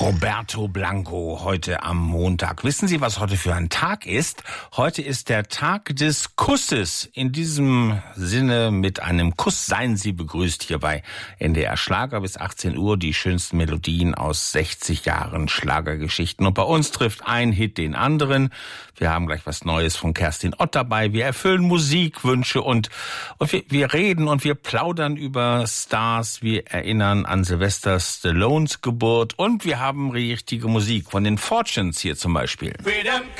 Roberto Blanco heute am Montag. Wissen Sie, was heute für ein Tag ist? Heute ist der Tag des Kusses. In diesem Sinne, mit einem Kuss seien Sie begrüßt hier bei NDR Schlager bis 18 Uhr. Die schönsten Melodien aus 60 Jahren Schlagergeschichten. Und bei uns trifft ein Hit den anderen. Wir haben gleich was Neues von Kerstin Ott dabei. Wir erfüllen Musikwünsche und wir reden und wir plaudern über Stars. Wir erinnern an Sylvester Stallones Geburt und wir haben richtige Musik von den Fortunes hier zum Beispiel.